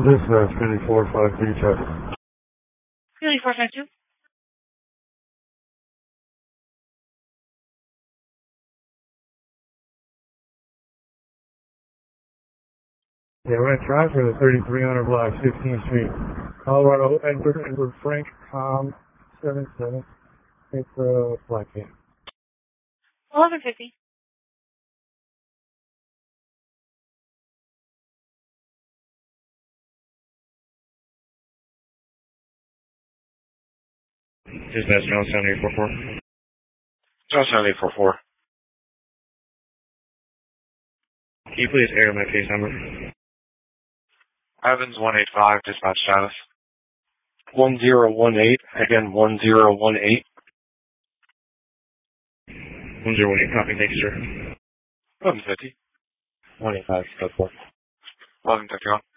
Dispatch, Philly 453 traffic. Philly 452. Yeah, we're going to try for the 3300 block, 16th Street. Colorado, Edward Frank, Com 77. It's Black Cat. 1150. Dispatch, Johnstown 844. Johnstown 844. Can you please air my case number? Evans 185, dispatch status. 1018, again 1018. 108, copy, thank you, sir. 1150. 185, code 4. 1151.